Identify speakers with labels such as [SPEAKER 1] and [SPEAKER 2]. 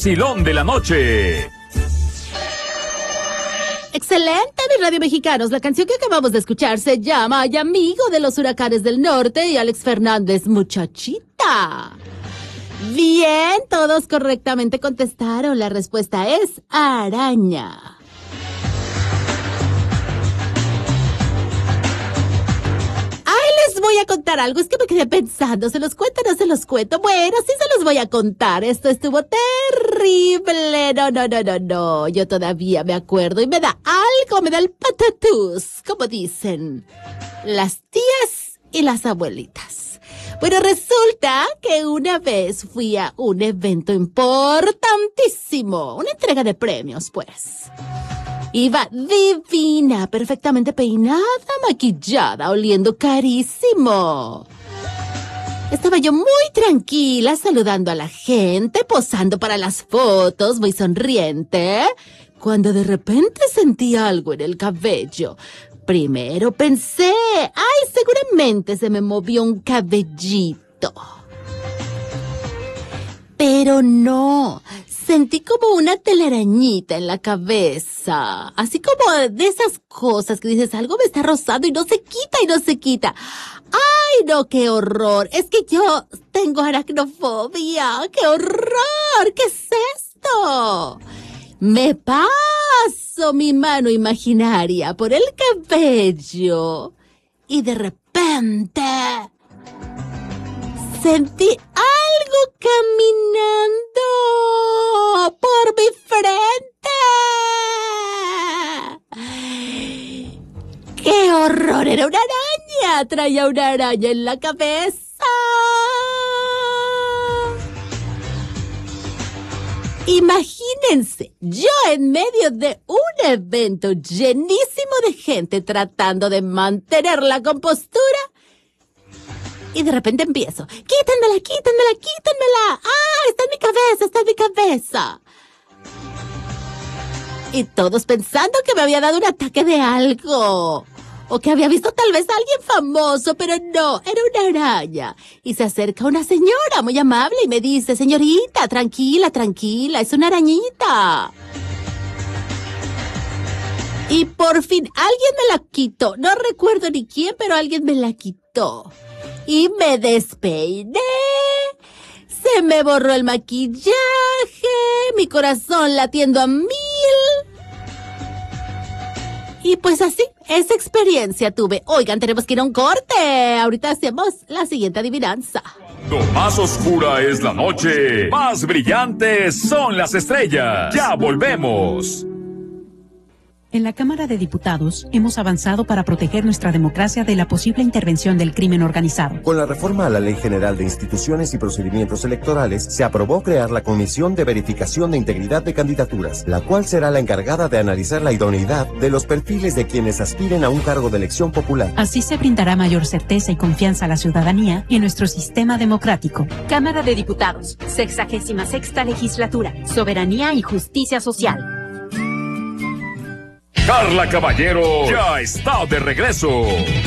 [SPEAKER 1] Vacilón de la noche.
[SPEAKER 2] Excelente, mi radio mexicanos. La canción que acabamos de escuchar se llama Ay Amigo de los Huracanes del Norte y Alex Fernández, Muchachita. Bien, todos correctamente contestaron. La respuesta es araña. Les voy a contar algo, es que me quedé pensando, ¿se los cuento o no se los cuento? Bueno, sí se los voy a contar, esto estuvo terrible, no, yo todavía me acuerdo y me da algo, me da el patatús, como dicen las tías y las abuelitas. Bueno, resulta que una vez fui a un evento importantísimo, una entrega de premios, pues. Iba divina, perfectamente peinada, maquillada, oliendo carísimo. Estaba yo muy tranquila, saludando a la gente, posando para las fotos, muy sonriente, cuando de repente sentí algo en el cabello. Primero pensé, seguramente se me movió un cabellito. Pero no, sentí como una telarañita en la cabeza, así como de esas cosas que dices, algo me está rozando y no se quita. ¡Ay, no, qué horror! Es que yo tengo aracnofobia. ¡Qué horror! ¿Qué es esto? Me paso mi mano imaginaria por el cabello y de repente sentí algo caminando por mi frente. ¡Qué horror! Era una araña. Traía una araña en la cabeza. Imagínense, yo en medio de un evento llenísimo de gente tratando de mantener la compostura. Y de repente empiezo, quítenmela. Está en mi cabeza. Y todos pensando que me había dado un ataque de algo. O que había visto tal vez a alguien famoso, pero no, era una araña. Y se acerca una señora muy amable y me dice, señorita, tranquila, es una arañita. Y por fin alguien me la quitó. No recuerdo ni quién, pero alguien me la quitó. Y me despeiné, se me borró el maquillaje, mi corazón latiendo a 1000. Y pues así, esa experiencia tuve. Oigan, tenemos que ir a un corte. Ahorita hacemos la siguiente adivinanza.
[SPEAKER 1] Cuando más oscura es la noche, más brillantes son las estrellas. Ya volvemos.
[SPEAKER 3] En la Cámara de Diputados hemos avanzado para proteger nuestra democracia de la posible intervención del crimen organizado.
[SPEAKER 4] Con la reforma a la Ley General de Instituciones y Procedimientos Electorales, se aprobó crear la Comisión de Verificación de Integridad de Candidaturas, la cual será la encargada de analizar la idoneidad de los perfiles de quienes aspiren a un cargo de elección popular.
[SPEAKER 3] Así se brindará mayor certeza y confianza a la ciudadanía y en nuestro sistema democrático.
[SPEAKER 5] Cámara de Diputados, 66ª Legislatura, Soberanía y Justicia Social.
[SPEAKER 1] Carla Caballero ya está de regreso.